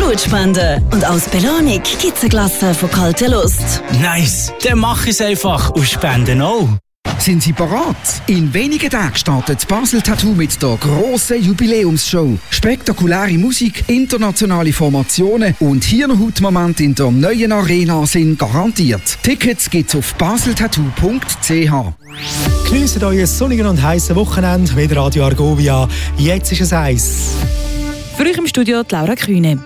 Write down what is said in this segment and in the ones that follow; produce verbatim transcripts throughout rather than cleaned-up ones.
Blutspenden. Und als Belohnung gibt's eine Glasse von kalter Lust. Nice, dann mach ich's einfach und spenden auch. Sind Sie bereit? In wenigen Tagen startet Basel Tattoo mit der grossen Jubiläumsshow. Spektakuläre Musik, internationale Formationen und Hirnhautmomente in der neuen Arena sind garantiert. Tickets gibt's auf baseltattoo punkt c h. Geniessen euer sonnigen und heissen Wochenende mit Radio Argovia. Jetzt ist es eins. Für euch im Studio die Laura Kühne.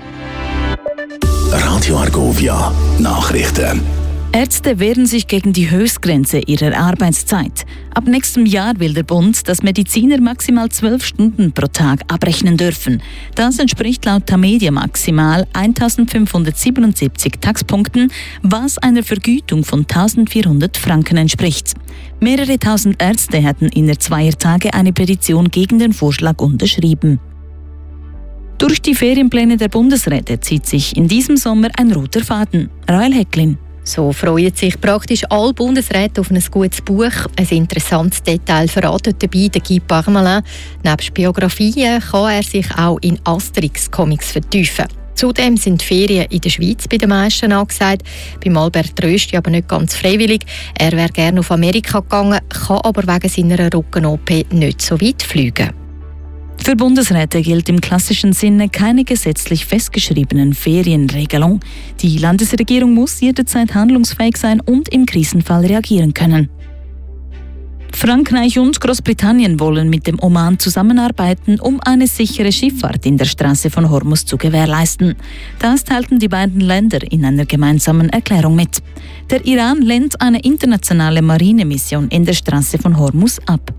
Radio Argovia Nachrichten. Ärzte wehren sich gegen die Höchstgrenze ihrer Arbeitszeit. Ab nächstem Jahr will der Bund, dass Mediziner maximal zwölf Stunden pro Tag abrechnen dürfen. Das entspricht laut Tamedia maximal eintausendfünfhundertsiebenundsiebzig Taxpunkten, was einer Vergütung von eintausendvierhundert Franken entspricht. Mehrere tausend Ärzte hätten innerhalb zweier Tage eine Petition gegen den Vorschlag unterschrieben. Durch die Ferienpläne der Bundesräte zieht sich in diesem Sommer ein roter Faden. Rael Hecklin. So freuen sich praktisch alle Bundesräte auf ein gutes Buch. Ein interessantes Detail verratet dabei der Guy Parmelin. Nebst Biografien kann er sich auch in Asterix-Comics vertiefen. Zudem sind die Ferien in der Schweiz bei den meisten angesagt. Beim Albert Rösti aber nicht ganz freiwillig. Er wäre gerne auf Amerika gegangen, kann aber wegen seiner Rücken-O P nicht so weit fliegen. Für Bundesräte gilt im klassischen Sinne keine gesetzlich festgeschriebenen Ferienregelung. Die Landesregierung muss jederzeit handlungsfähig sein und im Krisenfall reagieren können. Frankreich und Großbritannien wollen mit dem Oman zusammenarbeiten, um eine sichere Schifffahrt in der Straße von Hormuz zu gewährleisten. Das teilten die beiden Länder in einer gemeinsamen Erklärung mit. Der Iran lehnt eine internationale Marinemission in der Straße von Hormuz ab.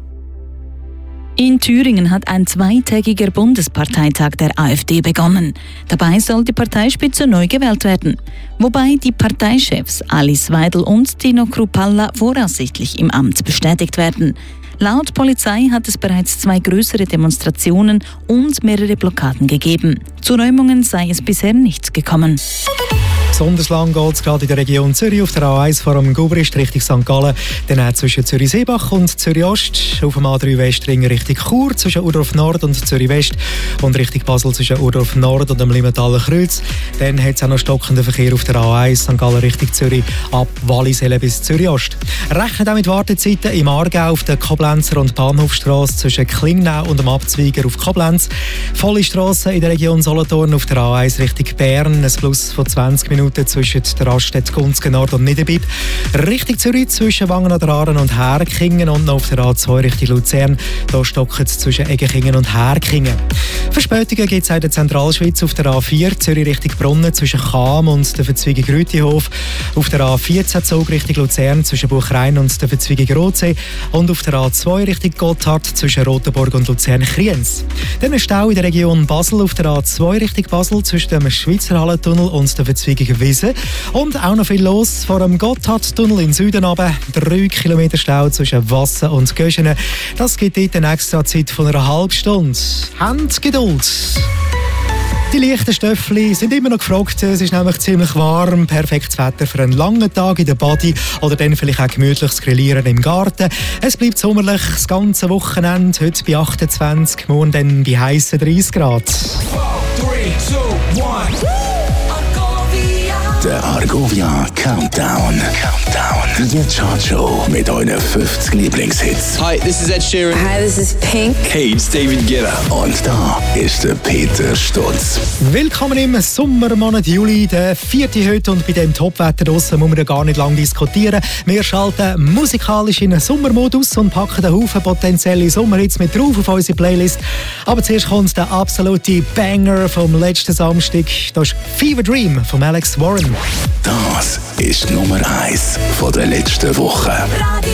In Thüringen hat ein zweitägiger Bundesparteitag der AfD begonnen. Dabei soll die Parteispitze neu gewählt werden. Wobei die Parteichefs Alice Weidel und Tino Kruppalla voraussichtlich im Amt bestätigt werden. Laut Polizei hat es bereits zwei größere Demonstrationen und mehrere Blockaden gegeben. Zu Räumungen sei es bisher nicht gekommen. Besonders lang geht es gerade in der Region Zürich auf der A eins vor dem Gubrist Richtung Sankt Gallen, dann auch zwischen Zürich-Seebach und Zürich-Ost, auf dem A drei Westring Richtung Chur, zwischen Urdorf Nord und Zürich-West und Richtung Basel zwischen Urdorf Nord und dem Limmentaler Kreuz. Dann hat es auch noch stockenden Verkehr auf der A eins Sankt Gallen Richtung Zürich ab Wallisellen bis Zürich-Ost. Rechnet auch mit Wartezeiten im Aargau auf der Koblenzer und Bahnhofstrasse zwischen Klingnau und dem Abzweiger auf Koblenz. Volle Strassen in der Region Solothurn auf der A eins Richtung Bern, ein Plus von zwanzig Minuten zwischen der Raststätte Gunzgen Nord und Niederbipp. Richtung Zürich zwischen Wangen an der Aaren und Herkingen und noch auf der A zwei Richtung Luzern. Da stockt es zwischen Eggekingen und Herkingen. Verspätungen gibt es auch in der Zentralschweiz auf der A vier Zürich Richtung Brunnen zwischen Cham und der Verzweigung Rütihof. Auf der A vierzehn Zug Richtung Luzern zwischen Buchrein und der Verzweigung Rotsee. Und auf der A zwei Richtung Gotthard zwischen Rotenburg und Luzern-Kriens. Dann ein Stau in der Region Basel auf der A zwei Richtung Basel zwischen dem Schweizer Hallentunnel und der Verzweigung Wiese. Und auch noch viel los vor dem Gotthardtunnel im Süden runter. Drei Kilometer Stau zwischen Wassen und Göschenen. Das gibt dort eine extra Zeit von einer halben Stunde. Habt Geduld! Die leichten Stöffli sind immer noch gefragt. Es ist nämlich ziemlich warm. Perfektes Wetter für einen langen Tag in der Body oder dann vielleicht auch gemütliches Grillieren im Garten. Es bleibt sommerlich das ganze Wochenende. Heute bei achtundzwanzig, morgen dann bei heissen dreißig Grad. Der Argovia Countdown. Countdown. Die Chart-Show mit euren fünfzig Lieblingshits. Hi, this is Ed Sheeran. Hi, this is Pink. Hey, it's David Guetta. Und da ist der Peter Stutz. Willkommen im Sommermonat Juli, der vierte heute, und bei dem Topwetter draussen muss man ja gar nicht lange diskutieren. Wir schalten musikalisch in den Sommermodus und packen den Haufen potenzielle Sommerhits mit drauf auf unsere Playlist. Aber zuerst kommt der absolute Banger vom letzten Samstag. Das ist Fever Dream von Alex Warren. Das ist Nummer eins von der letzten Woche.